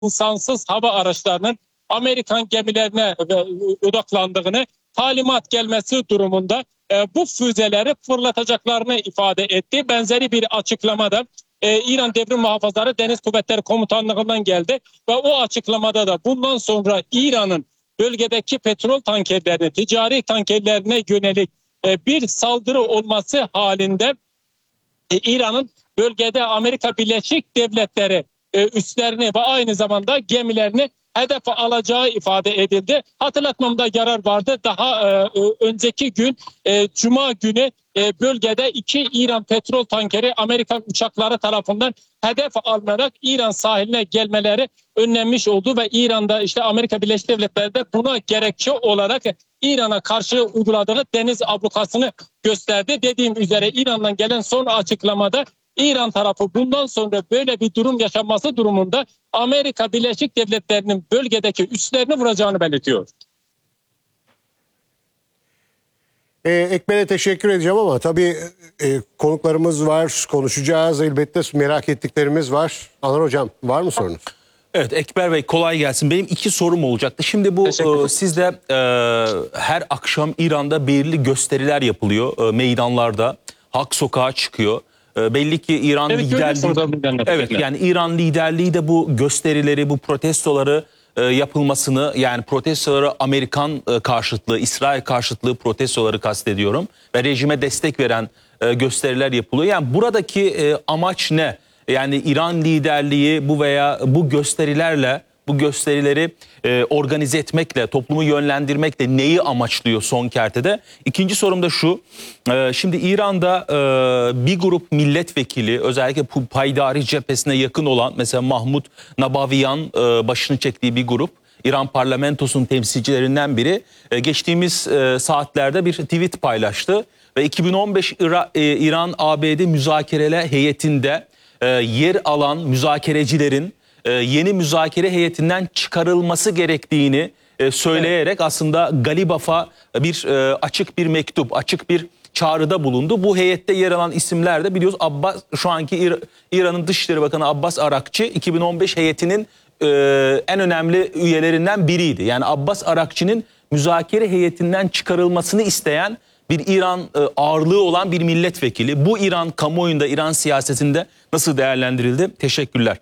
insansız hava araçlarının Amerikan gemilerine odaklandığını, talimat gelmesi durumunda bu füzeleri fırlatacaklarını ifade etti. Benzeri bir açıklamada İran Devrim Muhafızları Deniz Kuvvetleri Komutanlığı'ndan geldi ve o açıklamada da bundan sonra İran'ın bölgedeki petrol tankerlerine, ticari tankerlerine yönelik bir saldırı olması halinde İran'ın bölgede Amerika Birleşik Devletleri üslerini ve aynı zamanda gemilerini hedef alacağı ifade edildi. Hatırlatmamda yarar vardı. Daha önceki gün Cuma günü bölgede 2 İran petrol tankeri Amerikan uçakları tarafından hedef alınarak İran sahiline gelmeleri önlenmiş oldu ve İran'da işte Amerika Birleşik Devletleri de buna gerekçe olarak İran'a karşı uyguladığı deniz ablukasını gösterdi. Dediğim üzere İran'dan gelen son açıklamada İran tarafı bundan sonra böyle bir durum yaşanması durumunda Amerika Birleşik Devletleri'nin bölgedeki üslerini vuracağını belirtiyor. Ekmel'e teşekkür edeceğim ama tabii konuklarımız var, konuşacağız. Elbette merak ettiklerimiz var. Anlar Hocam, var mı sorunuz? Evet Ekber Bey, kolay gelsin. Benim 2 sorum olacaktı. Şimdi bu sizde her akşam İran'da belirli gösteriler yapılıyor meydanlarda. Halk sokağa çıkıyor. Belli ki İran liderliği, evet yani İran liderliği de bu gösterileri, bu protestoları yapılmasını, yani protestoları Amerikan karşıtlığı, İsrail karşıtlığı protestoları kastediyorum ve rejime destek veren gösteriler yapılıyor. Yani buradaki amaç ne? Yani İran liderliği bu gösterilerle, bu gösterileri organize etmekle, toplumu yönlendirmekle neyi amaçlıyor son kertede? İkinci sorum da şu. Şimdi İran'da bir grup milletvekili, özellikle Paydari cephesine yakın olan mesela Mahmut Nabaviyan başını çektiği bir grup, İran parlamentosunun temsilcilerinden biri geçtiğimiz saatlerde bir tweet paylaştı ve 2015 İran-ABD müzakereler heyetinde yer alan müzakerecilerin yeni müzakere heyetinden çıkarılması gerektiğini söyleyerek aslında Galibaf'a açık bir mektup, açık bir çağrıda bulundu. Bu heyette yer alan isimler de biliyoruz şu anki İran'ın Dışişleri Bakanı Abbas Arakçı 2015 heyetinin en önemli üyelerinden biriydi. Yani Abbas Arakçı'nın müzakere heyetinden çıkarılmasını isteyen bir İran ağırlığı olan bir milletvekili. Bu İran kamuoyunda, İran siyasetinde nasıl değerlendirildi? Teşekkürler.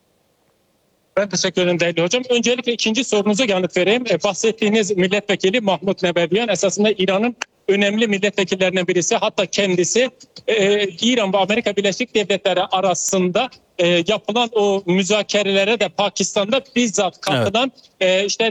Ben teşekkür ederim değerli hocam. Öncelikle ikinci sorunuza yanıt vereyim. Bahsettiğiniz milletvekili Mahmut Nebeviyan esasında İran'ın önemli milletvekillerinden birisi. Hatta kendisi İran ve Amerika Birleşik Devletleri arasında yapılan o müzakerelere de Pakistan'da bizzat katılan işte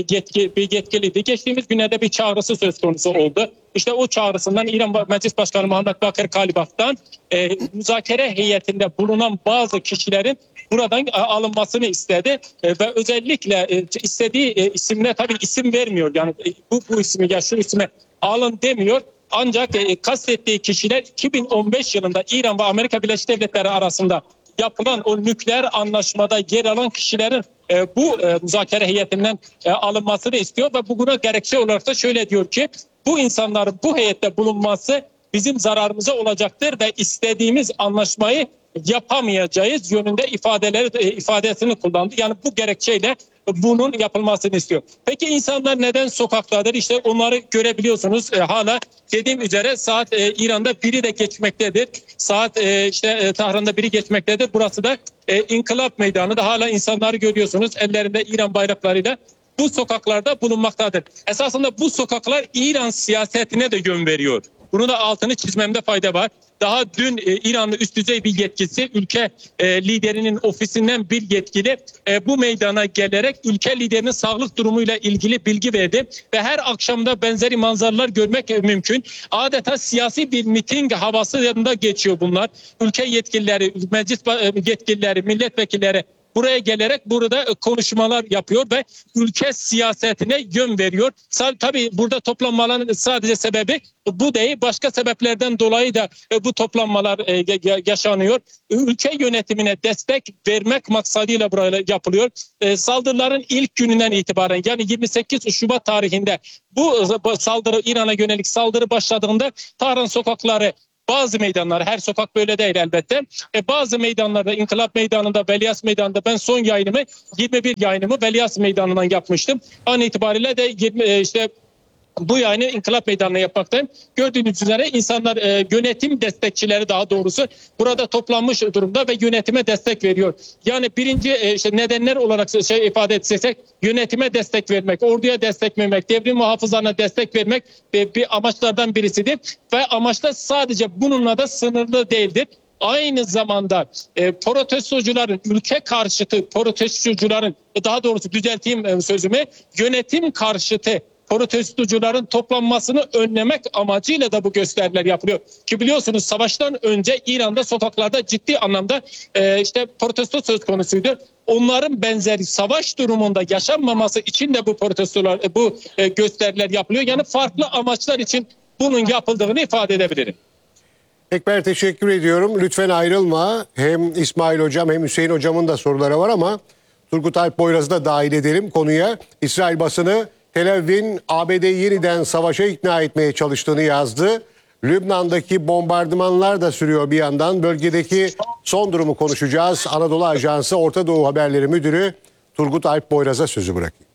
bir yetkiliydi. Geçtiğimiz günlerde bir çağrısı söz konusu oldu. İşte o çağrısından İran Meclis Başkanı Muhammed Bakır Kalibaf'tan müzakere heyetinde bulunan bazı kişilerin buradan alınmasını istedi ve özellikle istediği isimle tabii isim vermiyor. Yani bu ismi ya şu ismi alın demiyor. Ancak kastettiği kişiler 2015 yılında İran ve Amerika Birleşik Devletleri arasında yapılan o nükleer anlaşmada yer alan kişilerin bu müzakere heyetinden alınmasını istiyor ve buna gerekçe olarak da şöyle diyor ki bu insanların bu heyette bulunması bizim zararımıza olacaktır ve istediğimiz anlaşmayı yapamayacağız yönünde ifadesini kullandı. Yani bu gerekçeyle bunun yapılmasını istiyor. Peki insanlar neden sokaktadır? İşte onları görebiliyorsunuz. Hala dediğim üzere saat İran'da biri de geçmektedir. Saat işte Tahran'da biri geçmektedir. Burası da İnkılap Meydanı da hala insanları görüyorsunuz. Ellerinde İran bayraklarıyla bu sokaklarda bulunmaktadır. Esasında bu sokaklar İran siyasetine de yön veriyor. Bunu da altını çizmemde fayda var. Daha dün İranlı üst düzey bir yetkisi, ülke liderinin ofisinden bir yetkili bu meydana gelerek ülke liderinin sağlık durumuyla ilgili bilgi verdi. Ve her akşamda benzeri manzaralar görmek mümkün. Adeta siyasi bir miting havasında geçiyor bunlar. Ülke yetkilileri, meclis yetkilileri, milletvekilleri buraya gelerek burada konuşmalar yapıyor ve ülke siyasetine yön veriyor. Tabii burada toplanmaların sadece sebebi bu değil. Başka sebeplerden dolayı da bu toplanmalar yaşanıyor. Ülke yönetimine destek vermek maksadıyla buraya yapılıyor. Saldırıların ilk gününden itibaren yani 28 Şubat tarihinde bu saldırı İran'a yönelik saldırı başladığında Tahran sokakları bazı meydanlar, her sokak böyle değil elbette. Bazı meydanlarda, İnkılap Meydanı'nda, Veliaht Meydanı'nda ben son yayınımı 21 yayınımı Veliaht Meydanı'ndan yapmıştım. An itibariyle de bu yayını İnkılap Meydanı'na yapmaktayım. Gördüğünüz üzere insanlar, yönetim destekçileri daha doğrusu burada toplanmış durumda ve yönetime destek veriyor. Yani birinci nedenler olarak ifade etsek, yönetime destek vermek, orduya destek vermek, devrim muhafızlarına destek vermek bir amaçlardan birisidir. Ve amaçlar sadece bununla da sınırlı değildir. Aynı zamanda protestocuların, ülke karşıtı protestocuların, daha doğrusu düzelteyim sözümü, yönetim karşıtı protestocuların toplanmasını önlemek amacıyla da bu gösteriler yapılıyor. Ki biliyorsunuz savaştan önce İran'da sokaklarda ciddi anlamda protesto söz konusuydu. Onların benzeri savaş durumunda yaşanmaması için de bu gösteriler yapılıyor. Yani farklı amaçlar için bunun yapıldığını ifade edebilirim. Ekber, teşekkür ediyorum. Lütfen ayrılma. Hem İsmail Hocam hem Hüseyin Hocam'ın da soruları var ama Turgut Alp Boyraz'ı da dahil edelim konuya. İsrail basını Tel Aviv'in ABD'yi yeniden savaşa ikna etmeye çalıştığını yazdı. Lübnan'daki bombardımanlar da sürüyor bir yandan. Bölgedeki son durumu konuşacağız. Anadolu Ajansı Orta Doğu Haberleri Müdürü Turgut Alp Boyraz'a sözü bırakayım.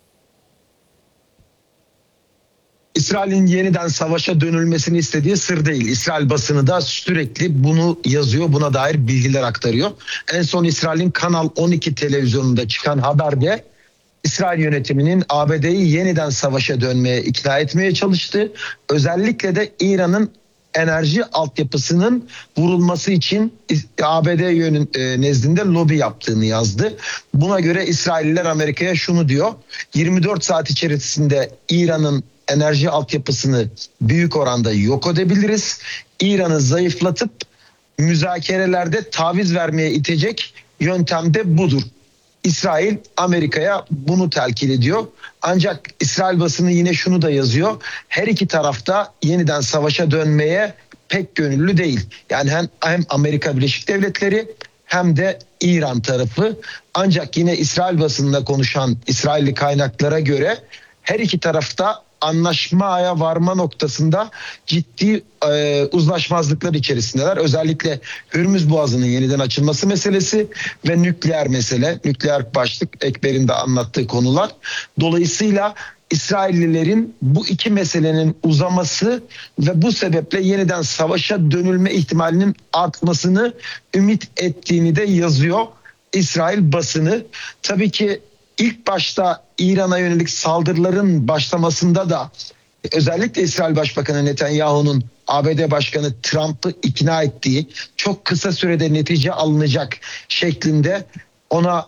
İsrail'in yeniden savaşa dönülmesini istediği sır değil. İsrail basını da sürekli bunu yazıyor, buna dair bilgiler aktarıyor. En son İsrail'in Kanal 12 televizyonunda çıkan haberde İsrail yönetiminin ABD'yi yeniden savaşa dönmeye ikna etmeye çalıştı. Özellikle de İran'ın enerji altyapısının vurulması için ABD nezdinde lobi yaptığını yazdı. Buna göre İsrailliler Amerika'ya şunu diyor: 24 saat içerisinde İran'ın enerji altyapısını büyük oranda yok edebiliriz. İran'ı zayıflatıp müzakerelerde taviz vermeye itecek yöntem de budur. İsrail Amerika'ya bunu telkin ediyor. Ancak İsrail basını yine şunu da yazıyor: her iki tarafta yeniden savaşa dönmeye pek gönüllü değil. Yani hem Amerika Birleşik Devletleri hem de İran tarafı. Ancak yine İsrail basınında konuşan İsrailli kaynaklara göre her iki tarafta anlaşmaya varma noktasında ciddi uzlaşmazlıklar içerisindeler. Özellikle Hürmüz Boğazı'nın yeniden açılması meselesi ve nükleer mesele, nükleer başlık Ekber'in de anlattığı konular. Dolayısıyla İsraillilerin bu iki meselenin uzaması ve bu sebeple yeniden savaşa dönülme ihtimalinin artmasını ümit ettiğini de yazıyor İsrail basını. Tabii ki İlk başta İran'a yönelik saldırıların başlamasında da özellikle İsrail Başbakanı Netanyahu'nun ABD Başkanı Trump'ı ikna ettiği, çok kısa sürede netice alınacak şeklinde ona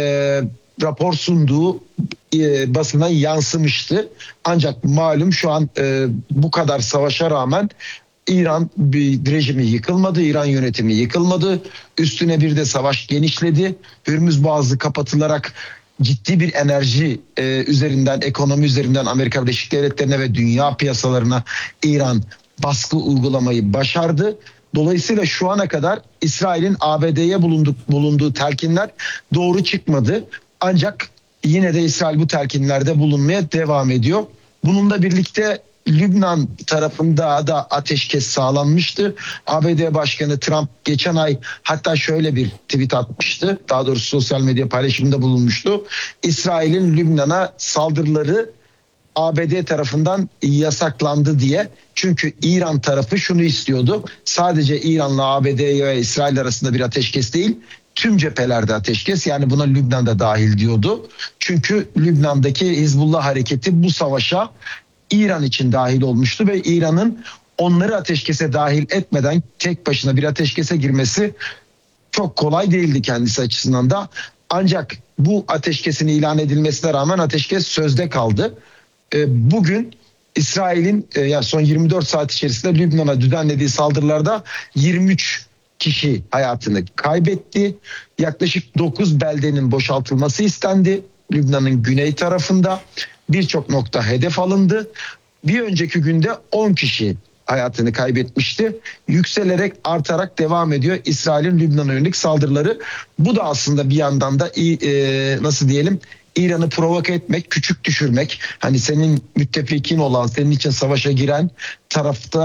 rapor sunduğu basına yansımıştı. Ancak malum şu an bu kadar savaşa rağmen İran rejimi yıkılmadı, İran yönetimi yıkılmadı. Üstüne bir de savaş genişledi. Hürmüz Boğazı kapatılarak ciddi bir enerji üzerinden, ekonomi üzerinden Amerika Birleşik Devletleri'ne ve dünya piyasalarına İran baskı uygulamayı başardı. Dolayısıyla şu ana kadar İsrail'in ABD'ye bulunduğu telkinler doğru çıkmadı. Ancak yine de İsrail bu telkinlerde bulunmaya devam ediyor. Bununla birlikte Lübnan tarafında da ateşkes sağlanmıştı. ABD Başkanı Trump geçen ay hatta şöyle bir tweet atmıştı. Daha doğrusu sosyal medya paylaşımında bulunmuştu. İsrail'in Lübnan'a saldırıları ABD tarafından yasaklandı diye. Çünkü İran tarafı şunu istiyordu: sadece İran'la ABD ve İsrail arasında bir ateşkes değil, tüm cephelerde ateşkes, yani buna Lübnan'da dahil diyordu. Çünkü Lübnan'daki Hizbullah hareketi bu savaşa İran için dahil olmuştu ve İran'ın onları ateşkese dahil etmeden tek başına bir ateşkese girmesi çok kolay değildi kendisi açısından da. Ancak bu ateşkesin ilan edilmesine rağmen ateşkes sözde kaldı. Bugün İsrail'in son 24 saat içerisinde Lübnan'a düzenlediği saldırılarda 23 kişi hayatını kaybetti. Yaklaşık 9 beldenin boşaltılması istendi. Lübnan'ın güney tarafında birçok nokta hedef alındı. Bir önceki günde 10 kişi hayatını kaybetmişti. Yükselerek, artarak devam ediyor İsrail'in Lübnan'a yönelik saldırıları. Bu da aslında bir yandan da nasıl diyelim, İran'ı provoke etmek, küçük düşürmek. Hani senin müttefikin olan, senin için savaşa giren tarafta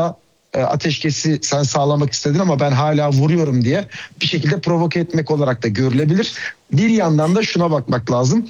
ateşkesi sen sağlamak istedin ama ben hala vuruyorum diye bir şekilde provoke etmek olarak da görülebilir. Bir yandan da şuna bakmak lazım.